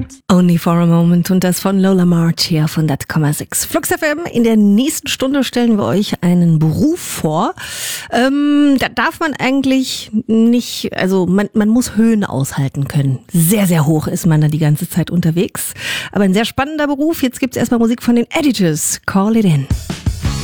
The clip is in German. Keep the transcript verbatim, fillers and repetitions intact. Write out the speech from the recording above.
moment. Only for a moment und das von Lola March hier von Dat Komma sechs. Flux F M, in der nächsten Stunde stellen wir euch einen Beruf vor. Ähm, da darf man eigentlich nicht, also man, man muss Höhen aushalten können. Sehr, sehr hoch ist man da die ganze Zeit unterwegs. Aber ein sehr spannender Beruf. Jetzt gibt's erstmal Musik von den Editors. Call it in.